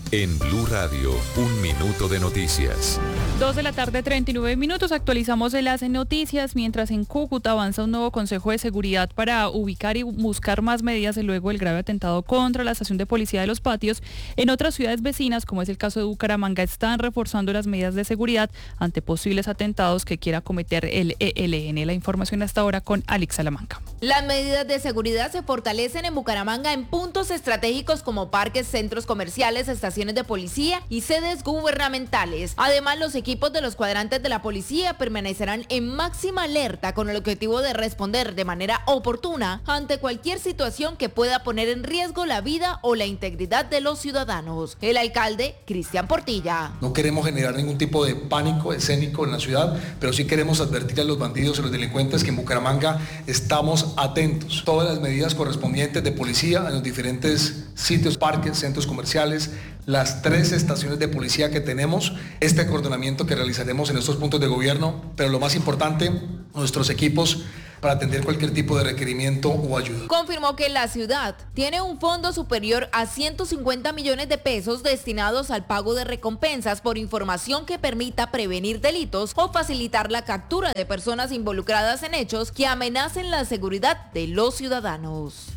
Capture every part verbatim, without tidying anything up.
En Blue Radio, un minuto de noticias. Dos de la tarde, treinta y nueve minutos. Actualizamos las noticias. Mientras en Cúcuta avanza un nuevo Consejo de Seguridad para ubicar y buscar más medidas luego del grave atentado contra la estación de policía de Los Patios. En otras ciudades vecinas, como es el caso de Bucaramanga, están reforzando las medidas de seguridad ante posibles atentados que quiera cometer el E L N. La información hasta ahora con Alex Salamanca. Las medidas de seguridad se fortalecen en Bucaramanga en puntos estratégicos como parques, centros comerciales, estaciones de policía y sedes gubernamentales. Además, los equipos de los cuadrantes de la policía permanecerán en máxima alerta con el objetivo de responder de manera oportuna ante cualquier situación que pueda poner en riesgo la vida o la integridad de los ciudadanos. El alcalde, Cristian Portilla. No queremos generar ningún tipo de pánico escénico en la ciudad, pero sí queremos advertir a los bandidos y a los delincuentes que en Bucaramanga estamos atentos. Todas las medidas correspondientes de policía en los diferentes sitios, parques, centros comerciales, las tres estaciones de policía que tenemos, este acordonamiento que realizaremos en estos puntos de gobierno, pero lo más importante, nuestros equipos para atender cualquier tipo de requerimiento o ayuda. Confirmó que la ciudad tiene un fondo superior a ciento cincuenta millones de pesos destinados al pago de recompensas por información que permita prevenir delitos o facilitar la captura de personas involucradas en hechos que amenacen la seguridad de los ciudadanos.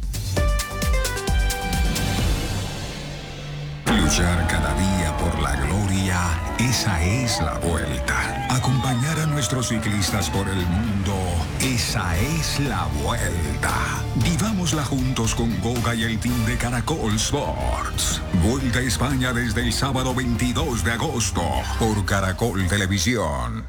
Luchar cada día por la gloria, esa es la vuelta. Acompañar a nuestros ciclistas por el mundo, esa es la vuelta. Vivámosla juntos con Goga y el team de Caracol Sports. Vuelta a España desde el sábado veintidós de agosto por Caracol Televisión.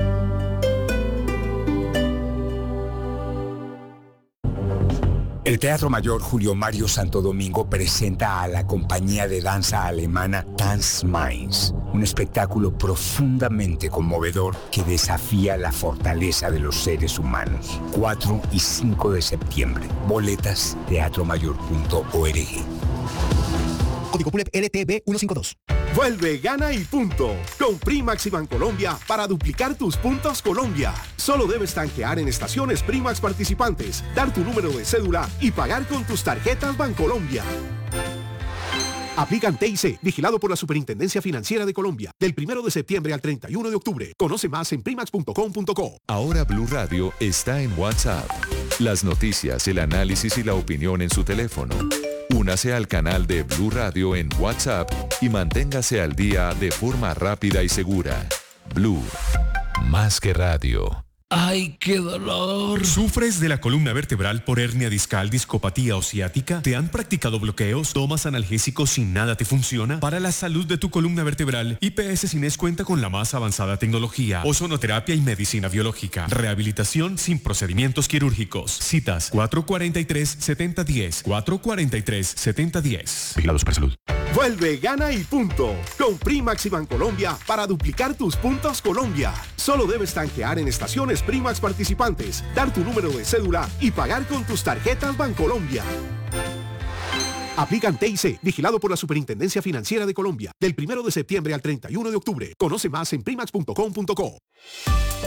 El Teatro Mayor Julio Mario Santo Domingo presenta a la compañía de danza alemana Tanz Mainz, un espectáculo profundamente conmovedor que desafía la fortaleza de los seres humanos. cuatro y cinco de septiembre. Boletas teatro mayor punto org. Código P U L E P L T B ciento cincuenta y dos. Vuelve, gana y punto. Con Primax y Bancolombia para duplicar tus puntos Colombia. Solo debes tanquear en estaciones Primax participantes, dar tu número de cédula y pagar con tus tarjetas Bancolombia. Aplican T I C, vigilado por la Superintendencia Financiera de Colombia. Del primero de septiembre al treinta y uno de octubre. Conoce más en primax punto com punto co. Ahora Blue Radio está en WhatsApp. Las noticias, el análisis y la opinión en su teléfono. Únase al canal de Blue Radio en WhatsApp y manténgase al día de forma rápida y segura. Blue, más que radio. ¡Ay, qué dolor! ¿Sufres de la columna vertebral por hernia discal, discopatía o ciática? ¿Te han practicado bloqueos? ¿Tomas analgésicos y nada te funciona? Para la salud de tu columna vertebral, I P S Cines cuenta con la más avanzada tecnología, ozonoterapia y medicina biológica. Rehabilitación sin procedimientos quirúrgicos. Citas cuatro cuatro tres, siete cero uno cero, cuatro cuatro tres, siete cero uno cero. Vigilados por salud. Vuelve, gana y punto. Con Primax y Bancolombia para duplicar tus puntos Colombia. Solo debes tanquear en estaciones Primax participantes, dar tu número de cédula y pagar con tus tarjetas Bancolombia. Aplican T I C, vigilado por la Superintendencia Financiera de Colombia. Del primero de septiembre al treinta y uno de octubre. Conoce más en primax punto com punto co.